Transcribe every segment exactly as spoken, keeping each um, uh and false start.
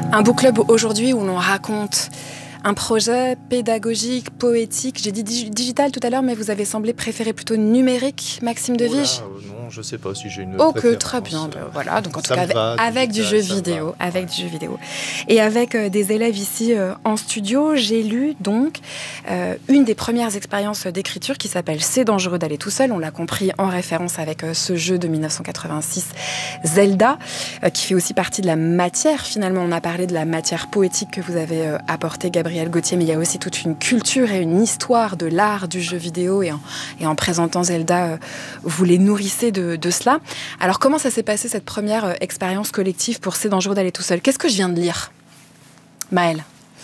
Un book club aujourd'hui où l'on raconte un projet pédagogique, poétique. J'ai dit dig- digital tout à l'heure, mais vous avez semblé préférer plutôt numérique, Maxime Oh là, Devige. euh, non, je sais pas si j'ai une Ok, préférence. très bien. Ben, voilà, donc en tout Ça cas me avec, va, avec du digital, jeu ça me vidéo, va. avec Ouais. du jeu vidéo. Et avec euh, des élèves ici euh, en studio, j'ai lu donc euh, une des premières expériences d'écriture qui s'appelle C'est dangereux d'aller tout seul. On l'a compris en référence avec euh, ce jeu de dix-neuf cent quatre-vingt-six, Zelda, euh, qui fait aussi partie de la matière. Finalement, on a parlé de la matière poétique que vous avez euh, apportée, Gabriel Gauthier, mais il y a aussi toute une culture et une histoire de l'art du jeu vidéo. Et en, et en présentant Zelda, euh, vous les nourrissez de, de cela. Alors, comment ça s'est passé cette première euh, expérience collective pour C'est dangereux d'aller tout seul? Qu'est-ce que je viens de lire, Maël?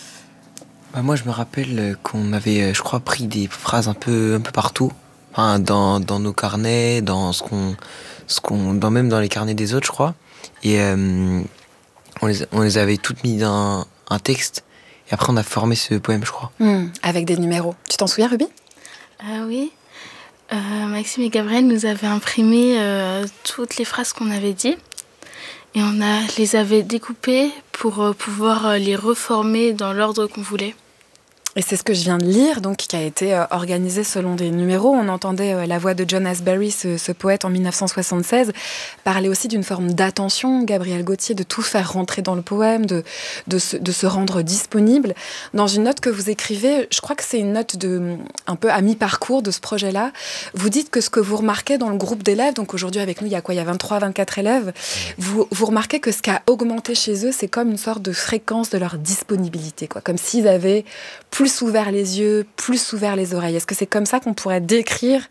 Bah, moi, je me rappelle qu'on avait, euh, je crois, pris des phrases un peu, un peu partout, enfin, dans, dans nos carnets, dans ce qu'on, ce qu'on, dans, même dans les carnets des autres, je crois. Et euh, on, les, on les avait toutes mis dans un texte. Et après, on a formé ce poème, je crois. Mmh, avec des numéros. Tu t'en souviens, Ruby? Ah oui. Euh, Maxime et Gabriel nous avaient imprimé euh, toutes les phrases qu'on avait dites. Et on a, les avait découpées pour euh, pouvoir euh, les reformer dans l'ordre qu'on voulait. Et c'est ce que je viens de lire, donc, qui a été euh, organisé selon des numéros. On entendait euh, la voix de John Asbury, ce, ce poète en dix-neuf cent soixante-seize, parler aussi d'une forme d'attention, Gabriel Gauthier, de tout faire rentrer dans le poème, de, de, se, de se rendre disponible. Dans une note que vous écrivez, je crois que c'est une note de, un peu à mi-parcours de ce projet-là, vous dites que ce que vous remarquez dans le groupe d'élèves, donc aujourd'hui avec nous, il y a quoi? Il y a vingt-trois, vingt-quatre élèves. Vous, vous remarquez que ce qui a augmenté chez eux, c'est comme une sorte de fréquence de leur disponibilité, quoi. Comme s'ils avaient plus ouvert les yeux, plus ouvert les oreilles. Est-ce que c'est comme ça qu'on pourrait décrire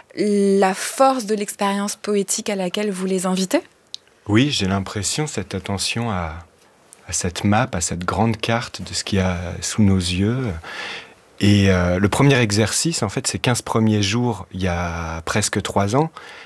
la force de l'expérience poétique à laquelle vous les invitez? Oui, j'ai l'impression, cette attention à, à cette map, à cette grande carte de ce qu'il y a sous nos yeux. Et euh, le premier exercice, en fait, ces quinze premiers jours, il y a presque trois ans,